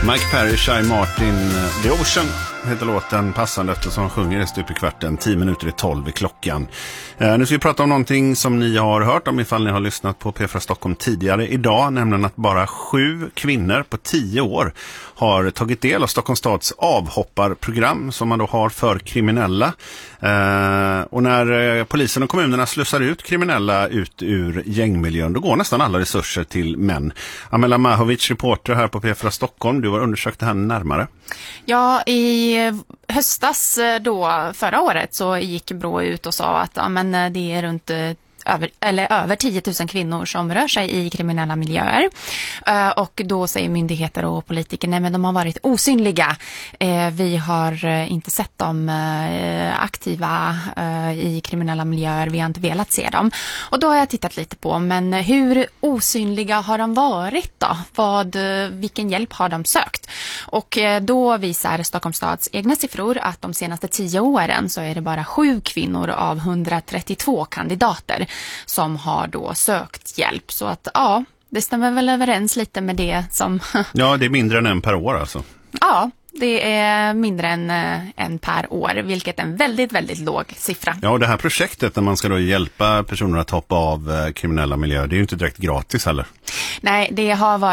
Mike Perry, Shy Martin, The Ocean heter låten, passande eftersom han sjunger det stup i kvarten, 10:10 i klockan. Nu ska vi prata om någonting som ni har hört om ifall ni har lyssnat på P4 Stockholm tidigare idag, nämligen att bara 7 kvinnor på 10 år har tagit del av Stockholms stads avhopparprogram som man då har för kriminella. Och när polisen och kommunerna slussar ut kriminella ut ur gängmiljön, då går nästan alla resurser till män. Amela Mahovic, reporter här på P4 Stockholm, du har undersökt det här närmare. Ja, i höstas då, förra året, så gick Brå ut och sa att det är runt över 10 000 kvinnor som rör sig i kriminella miljöer. Och då säger myndigheter och politiker, nej men de har varit osynliga. Vi har inte sett dem aktiva i kriminella miljöer, vi har inte velat se dem. Och då har jag tittat lite på, men hur osynliga har de varit då? Vilken hjälp har de sökt? Och då visar Stockholms stads egna siffror att de senaste 10 åren så är det bara 7 kvinnor av 132 kandidater som har då sökt hjälp. Så att ja, det stämmer väl överens lite med det som... Ja, det är mindre än en per år alltså. Ja, det är mindre än en per år, vilket är en väldigt, väldigt låg siffra. Ja, och det här projektet där man ska då hjälpa personer att hoppa av kriminella miljöer, det är ju inte direkt gratis heller. Nej, det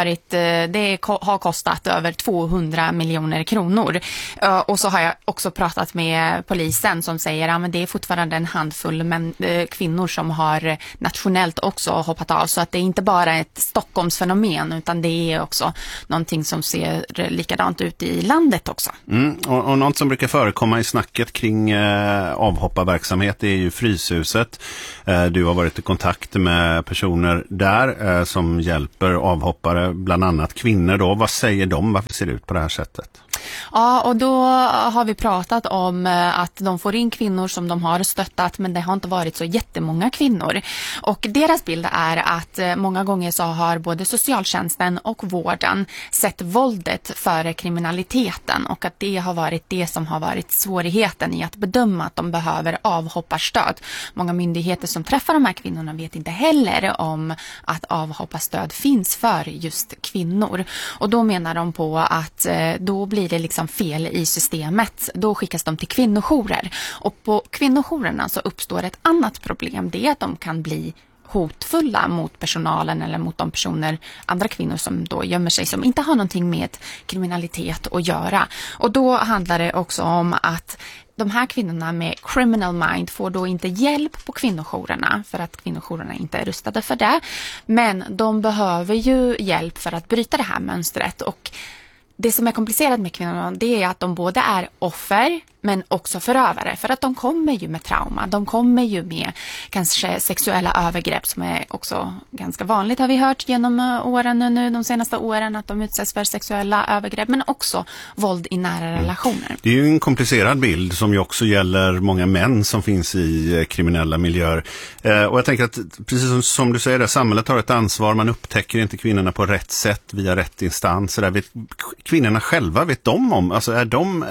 har kostat över 200 miljoner kronor. Och så har jag också pratat med polisen som säger att det är fortfarande en handfull kvinnor som har nationellt också hoppat av. Så att det är inte bara ett Stockholmsfenomen, utan det är också någonting som ser likadant ut i landet också. Och något som brukar förekomma i snacket kring avhopparverksamhet är ju Fryshuset. Du har varit i kontakt med personer där som hjälper avhoppare, bland annat kvinnor då. Vad säger de? Varför ser det ut på det här sättet? Ja, och då har vi pratat om att de får in kvinnor som de har stöttat, men det har inte varit så jättemånga kvinnor. Och deras bild är att många gånger så har både socialtjänsten och vården sett våldet före kriminaliteten, och att det har varit det som har varit svårigheten i att bedöma att de behöver avhopparstöd. Många myndigheter som träffar de här kvinnorna vet inte heller om att avhopparstöd finns för just kvinnor. Och då menar de på att då blir det liksom fel i systemet. Då skickas de till kvinnojourer. Och på kvinnojourerna så uppstår ett annat problem. Det är att de kan bli hotfulla mot personalen eller mot de personer, andra kvinnor som då gömmer sig, som inte har någonting med kriminalitet att göra. Och då handlar det också om att de här kvinnorna med criminal mind får då inte hjälp på kvinnojourerna, för att kvinnojourerna inte är rustade för det. Men de behöver ju hjälp för att bryta det här mönstret. Och det som är komplicerat med kvinnorna, det är att de både är offer men också förövare, för att de kommer ju med trauma, de kommer ju med kanske sexuella övergrepp som är också ganska vanligt, har vi hört genom åren nu, de senaste åren, att de utsätts för sexuella övergrepp, men också våld i nära relationer. Det är ju en komplicerad bild som ju också gäller många män som finns i kriminella miljöer. Och jag tänker att precis som du säger, samhället har ett ansvar, man upptäcker inte kvinnorna på rätt sätt via rätt instans. Vet kvinnorna själva, vet de om, alltså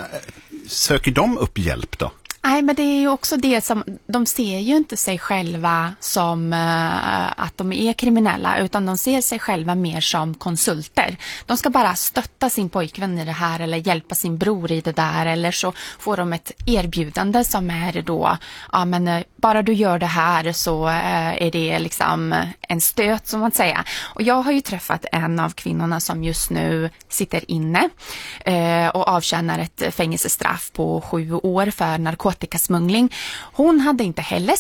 söker de upp hjälp då? Nej, men det är ju också det som, de ser ju inte sig själva som att de är kriminella, utan de ser sig själva mer som konsulter. De ska bara stötta sin pojkvän i det här eller hjälpa sin bror i det där, eller så får de ett erbjudande som är då, ja men bara du gör det här så är det liksom en stöt, som man säger. Och jag har ju träffat en av kvinnorna som just nu sitter inne och avtjänar ett fängelsestraff på 7 år för narkotikasmuggling. Hon hade inte heller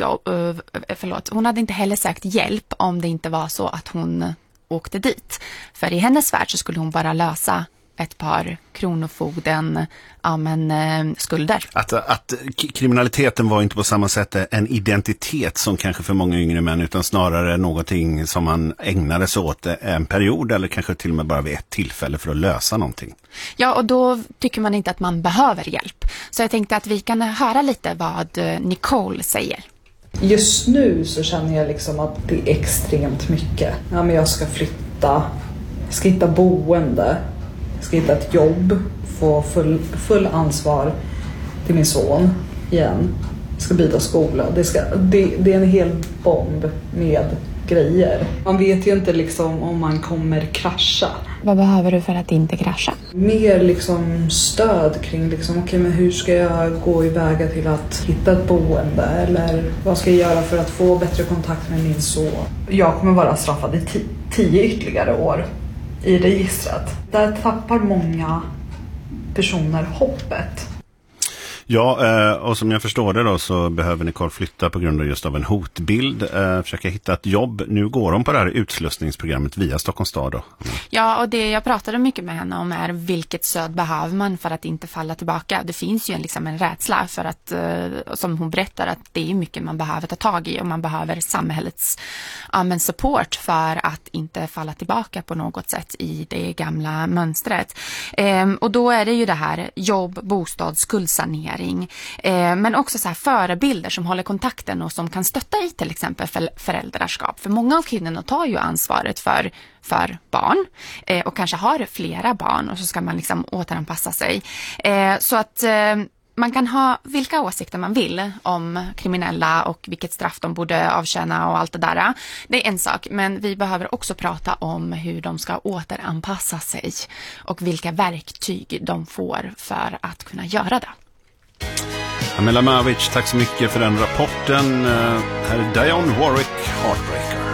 sökt hjälp om det inte var så att hon åkte dit. För i hennes värld så skulle hon bara lösa ett par kronofogden skulder. Att kriminaliteten var inte på samma sätt en identitet som kanske för många yngre män, utan snarare någonting som man ägnade sig åt en period eller kanske till och med bara vid ett tillfälle för att lösa någonting. Ja, och då tycker man inte att man behöver hjälp. Så jag tänkte att vi kan höra lite vad Nicole säger. Just nu så känner jag liksom att det är extremt mycket. Ja, men jag ska flytta, jag ska hitta boende, jag ska hitta ett jobb, få full ansvar till min son igen. Jag ska byta skola. Det är en hel bomb med grejer. Man vet ju inte liksom om man kommer krascha. Vad behöver du för att inte krascha? Mer liksom stöd kring liksom, okej, men hur ska jag gå iväg till att hitta ett boende? Eller vad ska jag göra för att få bättre kontakt med min son? Jag kommer vara straffad i 10 ytterligare år i registret. Där tappar många personer hoppet. Ja, och som jag förstår det då så behöver Nicole flytta på grund av just av en hotbild. Försöka hitta ett jobb. Nu går de på det här utslussningsprogrammet via Stockholms stad då. Ja, och det jag pratade mycket med henne om är vilket stöd behöver man för att inte falla tillbaka. Det finns ju en rädsla för att, som hon berättar, att det är mycket man behöver ta tag i och man behöver samhällets support för att inte falla tillbaka på något sätt i det gamla mönstret. Och då är det ju det här jobb, bostad, skuldsanering. Men också så här förebilder som håller kontakten och som kan stötta i till exempel föräldraskap. För många av kvinnorna tar ju ansvaret för barn och kanske har flera barn och så ska man liksom återanpassa sig. Så att man kan ha vilka åsikter man vill om kriminella och vilket straff de borde avtjäna och allt det där. Det är en sak, men vi behöver också prata om hur de ska återanpassa sig och vilka verktyg de får för att kunna göra det. Amela Mavic, tack så mycket för den rapporten. Här är Dionne Warwick, Heartbreaker.